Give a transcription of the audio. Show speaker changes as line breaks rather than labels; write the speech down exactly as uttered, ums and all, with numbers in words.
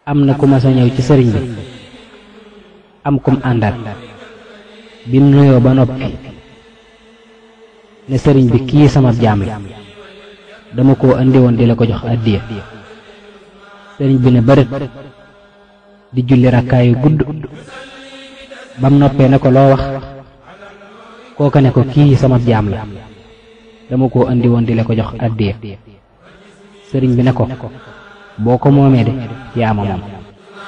am na ku ma sa ñëw ci sëriñ bi am kum àndal bi mu nuyoo ba noppi ne sëriñ bi kii sama jaam la dama koo andi woon di la ko jox addiya. sëriñ bi ne bërët di julli rakkaayu gudd bam noppee ne ko loo wax kooka ne ko kii sama jaam la dama koo andi woon di la ko jox addiya. sëriñ bi ne ko boo ko moomee de yaa ma moom.